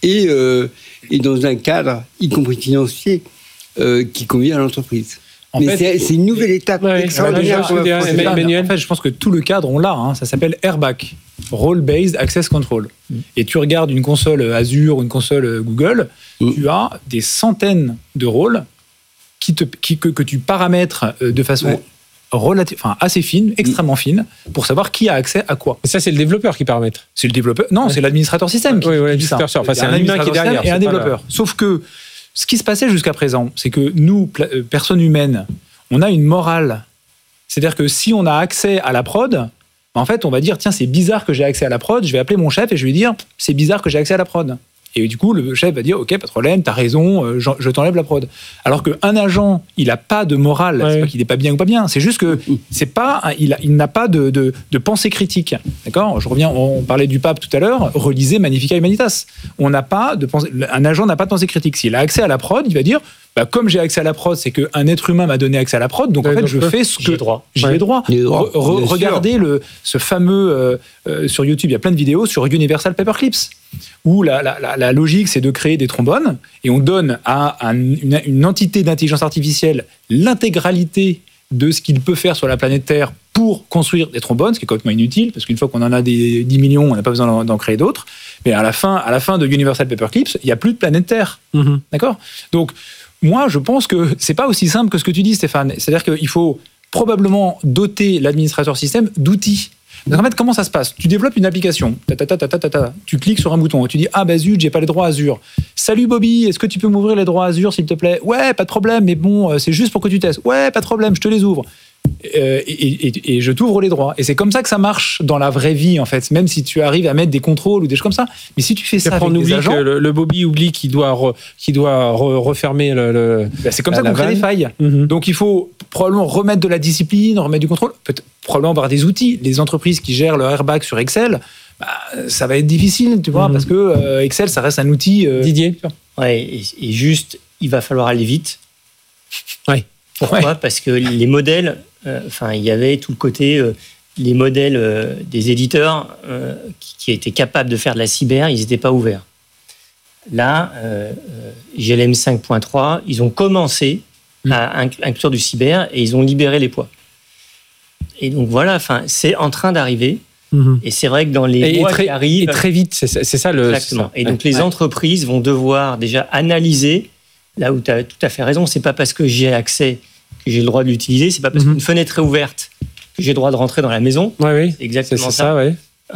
et dans un cadre, y compris financier, qui convient à l'entreprise. Mais c'est une nouvelle étape extraordinaire. Emmanuel, en fait, je pense que tout le cadre, on l'a. Ça s'appelle RBAC, Role-Based Access Control. Et tu regardes une console Azure ou une console Google, tu as des centaines de rôles que tu paramètres de façon assez fine, extrêmement fine, pour savoir qui a accès à quoi. Et ça, c'est le développeur qui paramètre. C'est le développeur. Non, c'est l'administrateur système qui dit ça. Enfin, c'est un humain qui est derrière. Et un développeur. Sauf que ce qui se passait jusqu'à présent, c'est que nous, personnes humaines, on a une morale. C'est-à-dire que si on a accès à la prod, en fait, on va dire, tiens, c'est bizarre que j'ai accès à la prod, je vais appeler mon chef et je vais lui dire, c'est bizarre que j'ai accès à la prod. Et du coup, le chef va dire, OK, pas de problème, t'as raison, je t'enlève la prod. Alors qu'un agent, il n'a pas de morale, c'est pas qu'il n'est pas bien ou pas bien, c'est juste que il n'a pas de pensée critique. D'accord ? Je reviens, on parlait du pape tout à l'heure, relisez Magnificat Humanitas. Un agent n'a pas de pensée critique. S'il a accès à la prod, il va dire, comme j'ai accès à la prod, c'est qu'un être humain m'a donné accès à la prod, donc en fait, je fais ce que j'ai droit. Regardez ce fameux, sur YouTube, il y a plein de vidéos sur Universal Paperclips, où la logique, c'est de créer des trombones, et on donne à une entité d'intelligence artificielle l'intégralité de ce qu'il peut faire sur la planète Terre pour construire des trombones, ce qui est complètement inutile, parce qu'une fois qu'on en a des 10 millions, on n'a pas besoin d'en créer d'autres. Mais à la fin de Universal Paperclips, il n'y a plus de planète Terre. D'accord ? Donc, moi, je pense que c'est pas aussi simple que ce que tu dis, Stéphane. C'est-à-dire qu'il faut probablement doter l'administrateur système d'outils. Donc en fait, comment ça se passe ? Tu développes une application, tu cliques sur un bouton, et tu dis « Ah bah zut, j'ai pas les droits Azure. Salut Bobby, est-ce que tu peux m'ouvrir les droits Azure s'il te plaît ? Ouais, pas de problème, mais bon, c'est juste pour que tu testes. Ouais, pas de problème, je te les ouvre. » Et je t'ouvre les droits. Et c'est comme ça que ça marche dans la vraie vie, en fait. Même si tu arrives à mettre des contrôles ou des choses comme ça. Mais si tu fais ça avec des agents... Le Bobby oublie qu'il doit refermer le c'est comme ça qu'on crée des failles. Donc il faut probablement remettre de la discipline, remettre du contrôle. Probablement avoir des outils. Les entreprises qui gèrent leur airbag sur Excel, ça va être difficile, tu vois, parce que Excel, ça reste un outil... Didier ? Ouais, et juste, il va falloir aller vite. Oui. Pourquoi ? Parce que les modèles, il y avait tout le côté, les modèles des éditeurs qui étaient capables de faire de la cyber, ils n'étaient pas ouverts. Là, GLM 5.3, ils ont commencé à inclure du cyber et ils ont libéré les poids. Et donc voilà, c'est en train d'arriver. Et c'est vrai que dans les mois qui arrivent... Et très vite, c'est ça le... Exactement. Et donc les entreprises vont devoir déjà analyser, là où tu as tout à fait raison, c'est pas parce que j'ai accès que j'ai le droit de l'utiliser, c'est pas parce qu'une fenêtre est ouverte que j'ai le droit de rentrer dans la maison. Oui, c'est exactement ça. Ouais.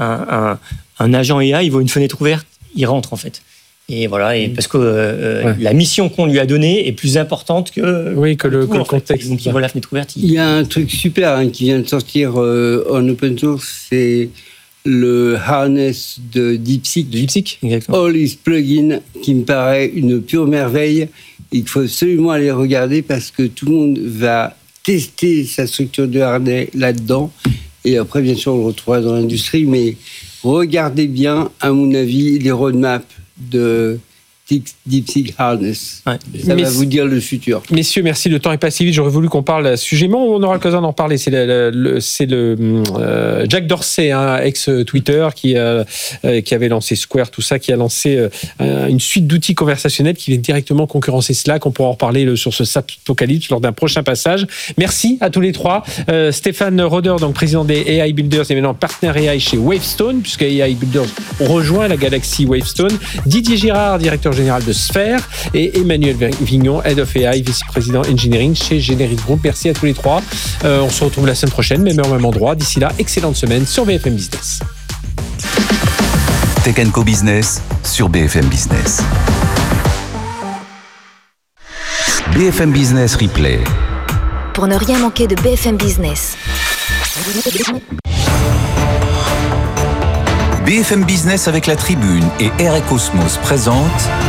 Un agent IA, il voit une fenêtre ouverte, il rentre en fait. Et voilà, parce que la mission qu'on lui a donnée est plus importante que le contexte. Donc il voit la fenêtre ouverte. Il y a un truc super qui vient de sortir en open source, c'est le harness de DeepSeek. All is plugin, qui me paraît une pure merveille. Il faut absolument aller regarder parce que tout le monde va tester sa structure de harnais là-dedans. Et après, bien sûr, on le retrouvera dans l'industrie. Mais regardez bien, à mon avis, les roadmaps de DeepSeek Harness. Ça va vous dire le futur. Messieurs, merci. Le temps est passé vite. J'aurais voulu qu'on parle à ce sujet, mais on aura l'occasion d'en parler. C'est le Jack Dorsey, ex-Twitter, qui avait lancé Square, tout ça, qui a lancé une suite d'outils conversationnels qui viennent directement concurrencer Slack. On pourra en reparler sur ce Apocalypse lors d'un prochain passage. Merci à tous les trois. Stéphane Roeder, donc président des AI Builders et maintenant partenaire AI chez Wavestone, puisque AI Builders ont rejoint la galaxie Wavestone. Didier Girard, directeur général de Sphère, et Emmanuel Vignon, Head of AI, vice-président Engineering chez Generic Group. Merci à tous les trois. On se retrouve la semaine prochaine, même heure, même endroit. D'ici là, excellente semaine sur BFM Business. Tech & Co Business sur BFM Business. BFM Business Replay. Pour ne rien manquer de BFM Business. BFM Business avec La Tribune et Air & Cosmos présente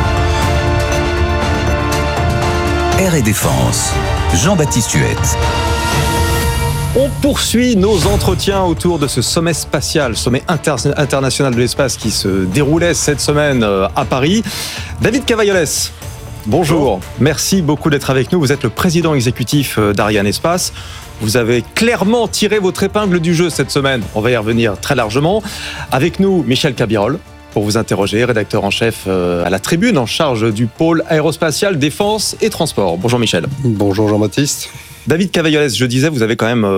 Air & Défense. Jean-Baptiste Huette. On poursuit nos entretiens autour de ce sommet spatial, sommet international de l'espace qui se déroulait cette semaine à Paris. David Cavaillolès, bonjour. Merci beaucoup d'être avec nous. Vous êtes le président exécutif d'Ariane Espace. Vous avez clairement tiré votre épingle du jeu cette semaine. On va y revenir très largement. Avec nous, Michel Cabirol, pour vous interroger, rédacteur en chef à la Tribune, en charge du pôle aérospatial, défense et transport. Bonjour Michel. Bonjour Jean-Baptiste. David Cavaillolès, je disais, vous avez quand même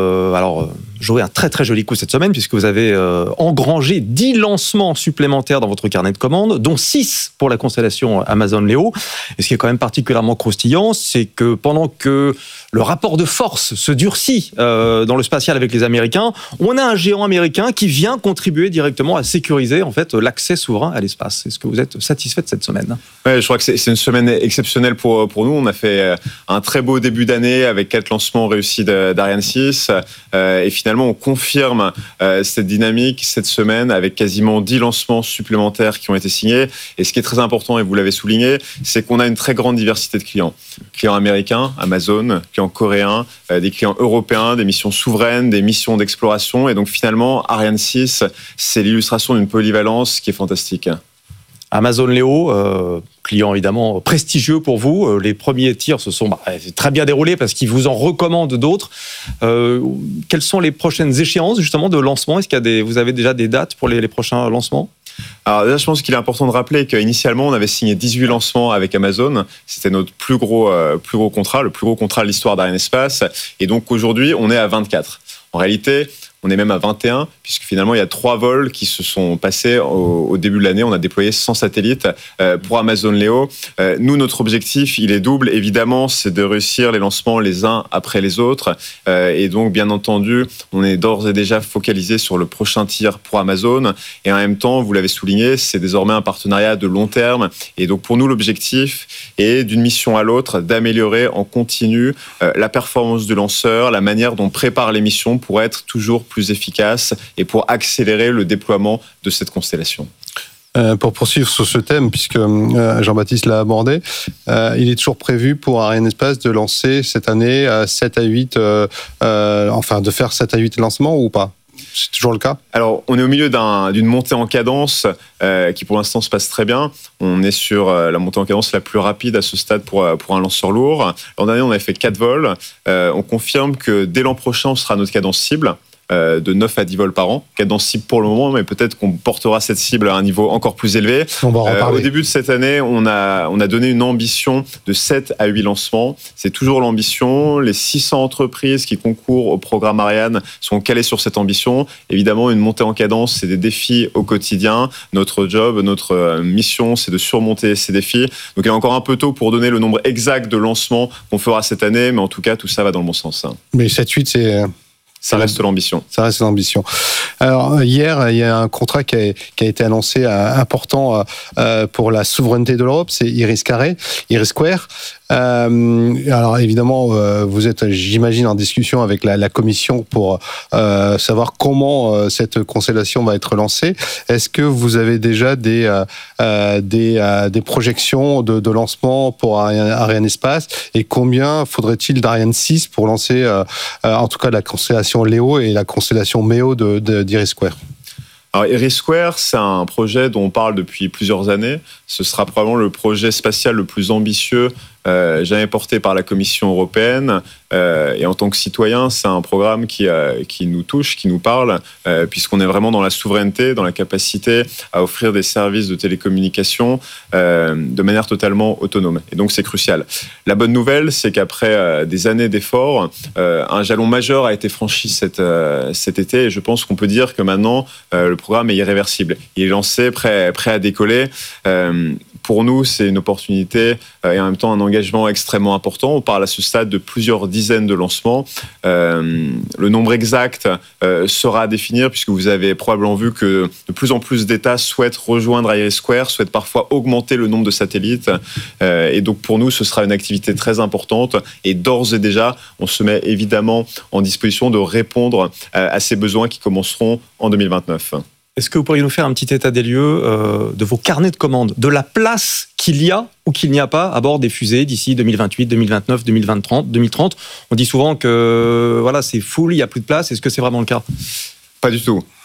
joué un très très joli coup cette semaine puisque vous avez engrangé 10 lancements supplémentaires dans votre carnet de commandes, dont 6 pour la constellation Amazon Leo. Et ce qui est quand même particulièrement croustillant, c'est que pendant que le rapport de force se durcit dans le spatial avec les Américains, on a un géant américain qui vient contribuer directement à sécuriser en fait l'accès souverain à l'espace. Est-ce que vous êtes satisfait de cette semaine ? Ouais, je crois que c'est une semaine exceptionnelle pour nous. On a fait un très beau début d'année avec 4 lancements réussis d'Ariane 6 et finalement on confirme cette dynamique cette semaine avec quasiment 10 lancements supplémentaires qui ont été signés. Et ce qui est très important, et vous l'avez souligné, c'est qu'on a une très grande diversité de clients. Clients américains, Amazon, clients coréens, des clients européens, des missions souveraines, des missions d'exploration. Et donc finalement, Ariane 6, c'est l'illustration d'une polyvalence qui est fantastique. Amazon Leo, client évidemment prestigieux pour vous. Les premiers tirs se sont très bien déroulés parce qu'ils vous en recommandent d'autres. Quelles sont les prochaines échéances justement de lancement ? Est-ce qu'il y a vous avez déjà des dates pour les prochains lancements ? Alors déjà, je pense qu'il est important de rappeler qu'initialement, on avait signé 18 lancements avec Amazon. C'était notre plus gros contrat, le plus gros contrat de l'histoire d'Arianespace. Et donc aujourd'hui, on est à 24. En réalité, on est même à 21, puisque finalement, il y a 3 vols qui se sont passés au début de l'année. On a déployé 100 satellites pour Amazon Leo. Nous, notre objectif, il est double. Évidemment, c'est de réussir les lancements les uns après les autres. Et donc, bien entendu, on est d'ores et déjà focalisé sur le prochain tir pour Amazon. Et en même temps, vous l'avez souligné, c'est désormais un partenariat de long terme. Et donc, pour nous, l'objectif est, d'une mission à l'autre, d'améliorer en continu la performance du lanceur, la manière dont on prépare les missions pour être toujours plus efficace et pour accélérer le déploiement de cette constellation. Pour poursuivre sur ce thème, puisque Jean-Baptiste l'a abordé, il est toujours prévu pour Arianespace de lancer cette année 7 à 8, de faire 7 à 8 lancements ou pas ? C'est toujours le cas ? Alors, on est au milieu d'une montée en cadence qui, pour l'instant, se passe très bien. On est sur la montée en cadence la plus rapide à ce stade pour un lanceur lourd. L'an dernier, on avait fait 4 vols. On confirme que dès l'an prochain, on sera à notre cadence cible. De 9 à 10 vols par an, cadence cible pour le moment, mais peut-être qu'on portera cette cible à un niveau encore plus élevé. On va en reparler. Au début de cette année, on a donné une ambition de 7 à 8 lancements. C'est toujours l'ambition. Les 600 entreprises qui concourent au programme Ariane sont calées sur cette ambition. Évidemment, une montée en cadence, c'est des défis au quotidien. Notre job, notre mission, c'est de surmonter ces défis. Donc, il est encore un peu tôt pour donner le nombre exact de lancements qu'on fera cette année, mais en tout cas, tout ça va dans le bon sens. Mais 7-8, c'est... Ça reste l'ambition. Ça reste l'ambition. Alors, hier, il y a un contrat qui a été annoncé important pour la souveraineté de l'Europe, c'est Iris Square. Alors évidemment, vous êtes, j'imagine, en discussion avec la Commission pour savoir comment cette constellation va être lancée. Est-ce que vous avez déjà des projections de lancement pour Arianespace et combien faudrait-il d'Ariane 6 pour lancer, en tout cas, la constellation Léo et la constellation Méo d'Iris Square? Alors, Iris Square, c'est un projet dont on parle depuis plusieurs années. Ce sera probablement le projet spatial le plus ambitieux jamais porté par la Commission européenne. Et en tant que citoyen, c'est un programme qui nous touche, qui nous parle, puisqu'on est vraiment dans la souveraineté, dans la capacité à offrir des services de télécommunication de manière totalement autonome. Et donc, c'est crucial. La bonne nouvelle, c'est qu'après des années d'efforts, un jalon majeur a été franchi cet été. Et je pense qu'on peut dire que maintenant, le programme est irréversible. Il est lancé, prêt à décoller. Pour nous, c'est une opportunité et en même temps un engagement extrêmement important. On parle à ce stade de plusieurs dizaines de lancements. Le nombre exact sera à définir puisque vous avez probablement vu que de plus en plus d'États souhaitent rejoindre Iris Square, souhaitent parfois augmenter le nombre de satellites. Et donc pour nous, ce sera une activité très importante. Et d'ores et déjà, on se met évidemment en disposition de répondre à ces besoins qui commenceront en 2029. Est-ce que vous pourriez nous faire un petit état des lieux de vos carnets de commandes, de la place qu'il y a ou qu'il n'y a pas à bord des fusées d'ici 2028, 2029, 2030 On dit souvent que voilà, c'est full, il n'y a plus de place. Est-ce que c'est vraiment le cas ? Pas du tout.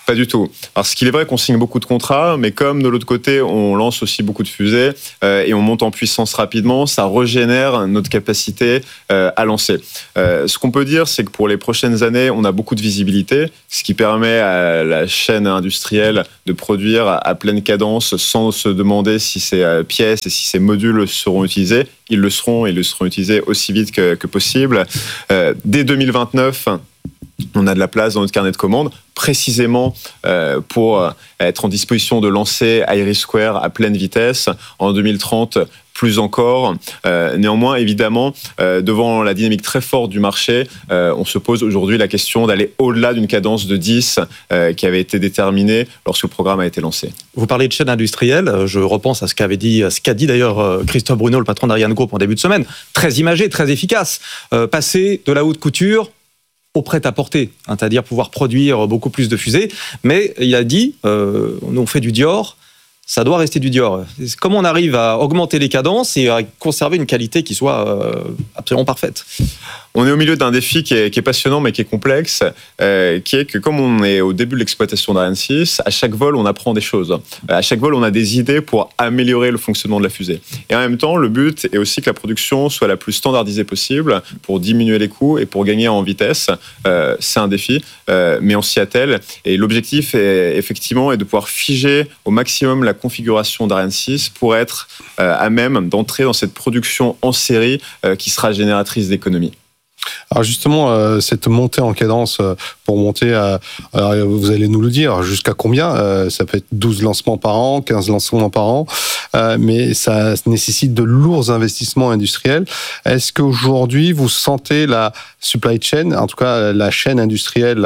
Pas du tout. Alors, ce qu'il est vrai qu'on signe beaucoup de contrats, mais comme de l'autre côté, on lance aussi beaucoup de fusées et on monte en puissance rapidement, ça régénère notre capacité à lancer. Ce qu'on peut dire, c'est que pour les prochaines années, on a beaucoup de visibilité, ce qui permet à la chaîne industrielle de produire à pleine cadence sans se demander si ces pièces et si ces modules seront utilisés. Ils le seront utilisés aussi vite que possible. Dès 2029, on a de la place dans notre carnet de commandes, précisément pour être en disposition de lancer Iris Square à pleine vitesse. En 2030, plus encore. Néanmoins, évidemment, devant la dynamique très forte du marché, on se pose aujourd'hui la question d'aller au-delà d'une cadence de 10 qui avait été déterminée lorsque le programme a été lancé. Vous parlez de chaîne industrielle, je repense à ce qu'a dit d'ailleurs Christophe Bruno, le patron d'Ariane Group en début de semaine. Très imagé, très efficace. Passer de la haute couture au prêt-à-porter, c'est-à-dire pouvoir produire beaucoup plus de fusées. Mais il a dit, on fait du Dior, ça doit rester du Dior. Comment on arrive à augmenter les cadences et à conserver une qualité qui soit absolument parfaite ? On est au milieu d'un défi qui est passionnant mais qui est complexe, qui est que comme on est au début de l'exploitation d'Ariane 6, à chaque vol on apprend des choses. À chaque vol on a des idées pour améliorer le fonctionnement de la fusée. Et en même temps, le but est aussi que la production soit la plus standardisée possible pour diminuer les coûts et pour gagner en vitesse. C'est un défi, mais on s'y attelle. Et l'objectif est effectivement de pouvoir figer au maximum la configuration d'Ariane 6 pour être à même d'entrer dans cette production en série qui sera génératrice d'économie. Alors justement, cette montée en cadence pour monter à, vous allez nous le dire, jusqu'à combien ? Ça peut être 12 lancements par an, 15 lancements par an, mais ça nécessite de lourds investissements industriels. Est-ce qu'aujourd'hui, vous sentez la supply chain, en tout cas la chaîne industrielle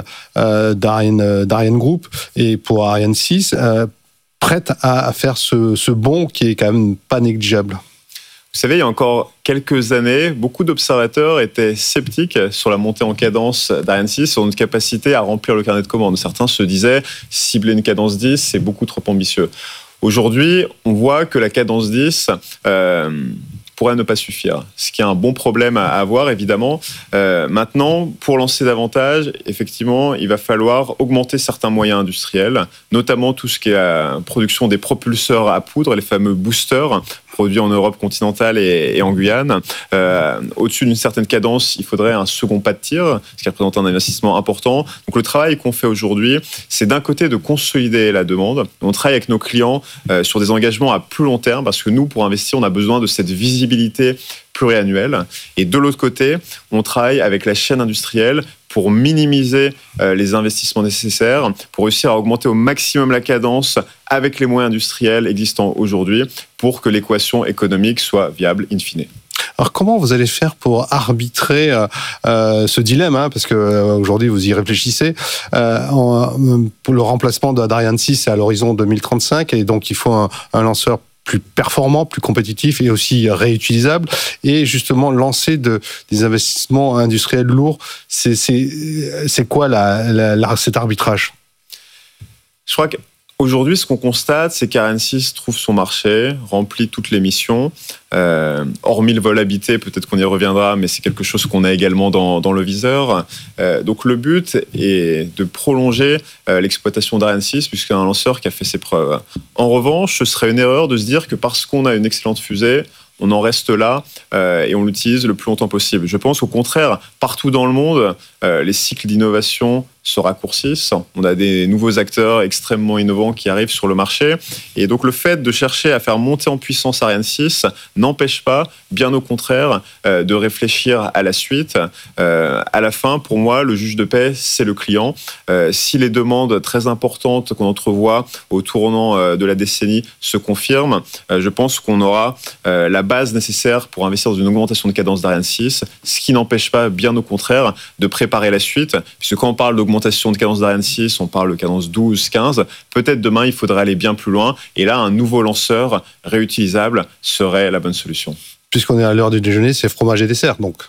d'Ariane Group et pour Ariane 6, prête à faire ce bond qui est quand même pas négligeable ? Vous savez, il y a encore quelques années, beaucoup d'observateurs étaient sceptiques sur la montée en cadence d'Ariane 6, sur notre capacité à remplir le carnet de commandes. Certains se disaient, cibler une cadence 10, c'est beaucoup trop ambitieux. Aujourd'hui, on voit que la cadence 10 pourrait ne pas suffire, ce qui est un bon problème à avoir, évidemment. Maintenant, pour lancer davantage, effectivement, il va falloir augmenter certains moyens industriels, notamment tout ce qui est la production des propulseurs à poudre, les fameux boosters, produits en Europe continentale et en Guyane. Au-dessus d'une certaine cadence, il faudrait un second pas de tir, ce qui représente un investissement important. Donc le travail qu'on fait aujourd'hui, c'est d'un côté de consolider la demande. On travaille avec nos clients sur des engagements à plus long terme, parce que nous, pour investir, on a besoin de cette visibilité pluriannuelle. Et de l'autre côté, on travaille avec la chaîne industrielle pour minimiser les investissements nécessaires, pour réussir à augmenter au maximum la cadence avec les moyens industriels existants aujourd'hui, pour que l'équation économique soit viable in fine. Alors comment vous allez faire pour arbitrer ce dilemme, parce que aujourd'hui vous y réfléchissez, pour le remplacement d'Ariane 6 c'est à l'horizon 2035 et donc il faut un lanceur plus performant, plus compétitif et aussi réutilisable, et justement lancer des investissements industriels lourds. C'est quoi cet arbitrage ? Je crois qu'aujourd'hui, ce qu'on constate, c'est qu'Ariane 6 trouve son marché, remplit toutes les missions, hormis le vol habité, peut-être qu'on y reviendra, mais c'est quelque chose qu'on a également dans le viseur. Donc le but est de prolonger l'exploitation d'Ariane 6, puisqu'il y a un lanceur qui a fait ses preuves. En revanche, ce serait une erreur de se dire que parce qu'on a une excellente fusée, on en reste là et on l'utilise le plus longtemps possible. Je pense qu'au contraire, partout dans le monde, les cycles d'innovation se raccourcissent. On a des nouveaux acteurs extrêmement innovants qui arrivent sur le marché. Et donc, le fait de chercher à faire monter en puissance Ariane 6 n'empêche pas, bien au contraire, de réfléchir à la suite. À la fin, pour moi, le juge de paix, c'est le client. Si les demandes très importantes qu'on entrevoit au tournant de la décennie se confirment, je pense qu'on aura la base nécessaire pour investir dans une augmentation de cadence d'Ariane 6, ce qui n'empêche pas, bien au contraire, de préparer la suite. Puisque quand on parle d'augmentation de cadence d'Ariane 6, on parle de cadence 12, 15. Peut-être demain, il faudrait aller bien plus loin. Et là, un nouveau lanceur réutilisable serait la bonne solution. Puisqu'on est à l'heure du déjeuner, c'est fromage et dessert, donc.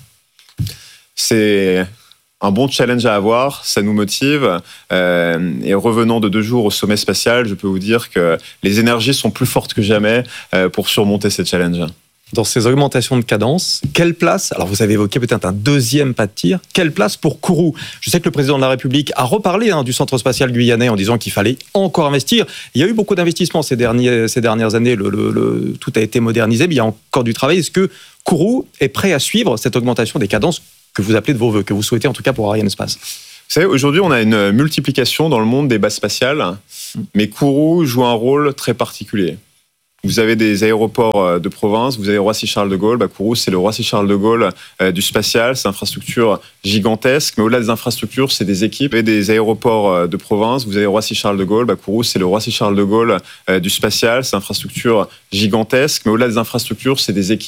C'est un bon challenge à avoir, ça nous motive. Et revenant de 2 jours au sommet spatial, je peux vous dire que les énergies sont plus fortes que jamais pour surmonter ces challenges. dans ces augmentations de cadence, quelle place, alors vous avez évoqué peut-être un deuxième pas de tir, quelle place pour Kourou? Je sais que le président de la République a reparlé du centre spatial guyanais en disant qu'il fallait encore investir. Il y a eu beaucoup d'investissements ces dernières années, tout a été modernisé, mais il y a encore du travail. Est-ce que Kourou est prêt à suivre cette augmentation des cadences que vous appelez de vos voeux, que vous souhaitez en tout cas pour Arianespace? Vous savez, aujourd'hui, on a une multiplication dans le monde des bases spatiales, mais Kourou joue un rôle très particulier. Vous avez des aéroports de province, vous avez Roissy-Charles de Gaulle. Kourou, c'est le Roissy-Charles de Gaulle du spatial. C'est une infrastructure gigantesque, mais au-delà des infrastructures, c'est des équipes. Vous avez des aéroports de province, vous avez Roissy-Charles de Gaulle. Kourou, c'est le Roissy-Charles de Gaulle du spatial. C'est une infrastructure gigantesque, mais au-delà des infrastructures, c'est des équipes.